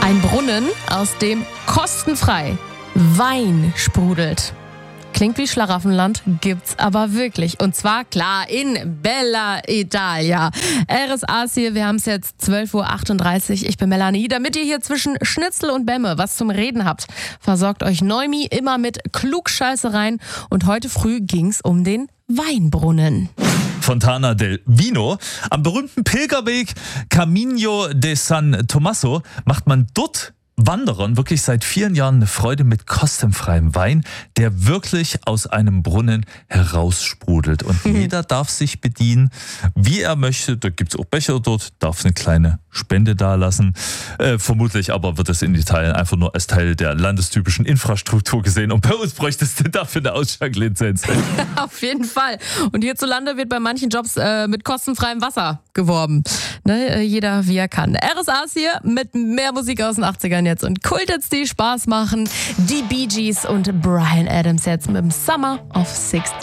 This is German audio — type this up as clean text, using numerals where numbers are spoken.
Ein Brunnen, aus dem kostenfrei Wein sprudelt. Klingt wie Schlaraffenland, gibt's aber wirklich. Und zwar, klar, in Bella Italia. RSA's hier, wir haben es jetzt 12.38 Uhr. Ich bin Melanie. Damit ihr hier zwischen Schnitzel und Bämme was zum Reden habt, versorgt euch Neumi immer mit Klugscheißereien. Und heute früh ging's um den Weinbrunnen. Fontana del Vino. Am berühmten Pilgerweg Camino de San Tommaso macht man dort Wanderern wirklich seit vielen Jahren eine Freude mit kostenfreiem Wein, der wirklich aus einem Brunnen heraussprudelt. Und jeder darf sich bedienen, wie er möchte. Da gibt es auch Becher dort, darf eine kleine Spende dalassen. Vermutlich aber wird es in Italien einfach nur als Teil der landestypischen Infrastruktur gesehen. Und bei uns bräuchtest du dafür eine Ausschenklizenz. Auf jeden Fall. Und hierzulande wird bei manchen Jobs mit kostenfreiem Wasser geworben. Ne, jeder wie er kann. RSA's hier mit mehr Musik aus den 80ern jetzt und Kulthits, die Spaß machen. Die Bee Gees und Bryan Adams jetzt mit dem Summer of 69.